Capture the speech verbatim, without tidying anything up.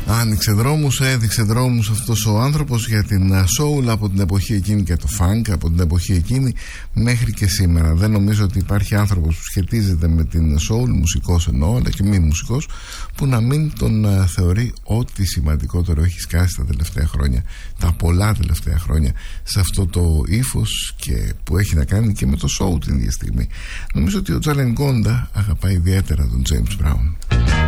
Άνοιξε δρόμους, έδειξε δρόμους αυτός ο άνθρωπος για την soul από την εποχή εκείνη και το funk από την εποχή εκείνη μέχρι και σήμερα. Δεν νομίζω ότι υπάρχει άνθρωπος που σχετίζεται με την soul, μουσικός εννοώ, αλλά και μη μουσικός, που να μην τον uh, θεωρεί ό,τι σημαντικότερο έχει σκάσει τα τελευταία χρόνια, τα πολλά τελευταία χρόνια, σε αυτό το ύφος και που έχει να κάνει και με το soul την ίδια στιγμή. Νομίζω ότι ο Τζαλεν Γκόντα αγαπάει ιδιαίτερα τον James Brown.